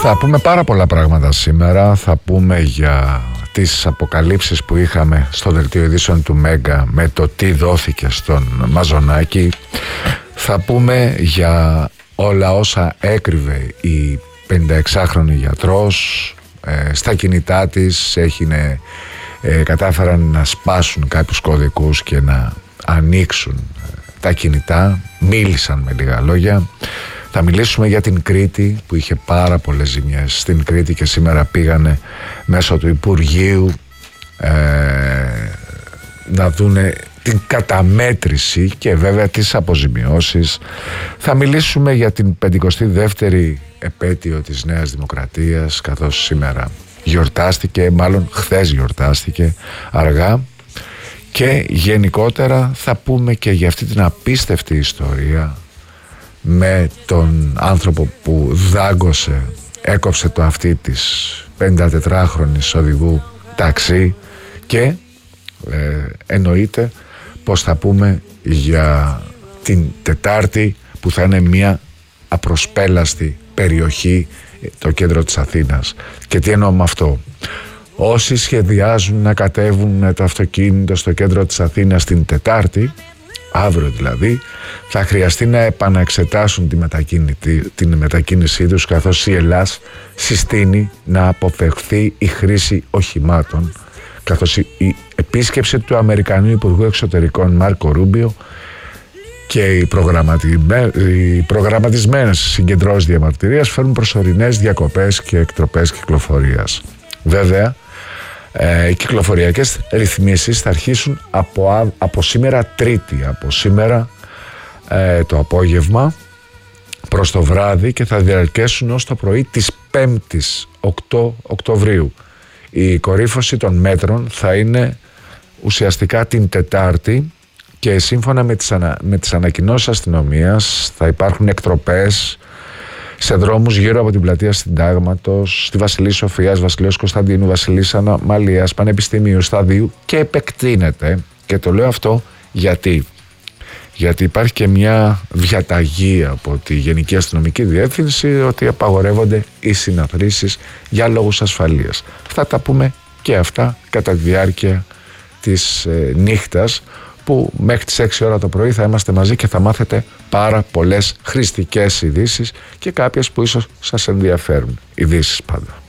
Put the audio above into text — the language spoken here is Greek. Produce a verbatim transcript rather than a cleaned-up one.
Θα πούμε πάρα πολλά πράγματα σήμερα. Θα πούμε για τις αποκαλύψεις που είχαμε στο δελτίο ειδήσεων του Μέγκα με το τι δόθηκε στον Μαζονάκη. Θα πούμε για όλα όσα έκρυβε η πενηνταεξάχρονη γιατρός. Ε, στα κινητά της έχινε, ε, κατάφεραν να σπάσουν κάποιους κωδικούς και να ανοίξουν τα κινητά. Μίλησαν με λίγα λόγια. Θα μιλήσουμε για την Κρήτη που είχε πάρα πολλές ζημιές στην Κρήτη και σήμερα πήγανε μέσω του Υπουργείου ε, να δούνε την καταμέτρηση και βέβαια τις αποζημιώσεις. Θα μιλήσουμε για την πενηκοστή δεύτερη επέτειο της Νέας Δημοκρατίας, καθώς σήμερα γιορτάστηκε, μάλλον χθες γιορτάστηκε αργά. Και γενικότερα θα πούμε και για αυτή την απίστευτη ιστορία με τον άνθρωπο που δάγκωσε, έκοψε το αυτί της πενηντατετράχρονης οδηγού ταξί και ε, εννοείται πως θα πούμε για την Τετάρτη που θα είναι μια απροσπέλαστη περιοχή, το κέντρο της Αθήνας. Και τι εννοώ με αυτό? Όσοι σχεδιάζουν να κατέβουν με το αυτοκίνητο στο κέντρο της Αθήνας την Τετάρτη, αύριο δηλαδή, θα χρειαστεί να επαναεξετάσουν τη την μετακίνησή τους, καθώς η Ελλάς συστήνει να αποφευχθεί η χρήση οχημάτων, καθώς η επίσκεψη του Αμερικανού Υπουργού Εξωτερικών Μάρκο Ρούμπιο και οι, προγραμματισμέ... οι προγραμματισμένες συγκεντρώσεις διαμαρτυρίας φέρνουν προσωρινές διακοπές και εκτροπές κυκλοφορίας. Βέβαια, ε, οι κυκλοφοριακές ρυθμίσεις θα αρχίσουν από, από σήμερα Τρίτη, από σήμερα ε, το απόγευμα προς το βράδυ και θα διαρκέσουν ως το πρωί της Πέμπτης οκτώ Οκτωβρίου. Η κορύφωση των μέτρων θα είναι ουσιαστικά την Τετάρτη και σύμφωνα με τις, ανα, με τις ανακοινώσεις αστυνομίας θα υπάρχουν εκτροπές σε δρόμους γύρω από την πλατεία Συντάγματος, στη Βασιλής Σοφίας, Βασιλέως Κωνσταντίνου, Βασιλής Αναμαλίας, Πανεπιστημίου, Σταδίου και επεκτείνεται. Και το λέω αυτό γιατί γιατί υπάρχει και μια διαταγή από τη Γενική Αστυνομική Διεύθυνση ότι απαγορεύονται οι συναθρήσεις για λόγους ασφαλείας. Θα τα πούμε και αυτά κατά τη διάρκεια της ε, νύχτας, που μέχρι τις έξι ώρα το πρωί θα είμαστε μαζί και θα μάθετε πάρα πολλές χρηστικές ειδήσεις και κάποιες που ίσως σας ενδιαφέρουν. Ειδήσεις πάντα.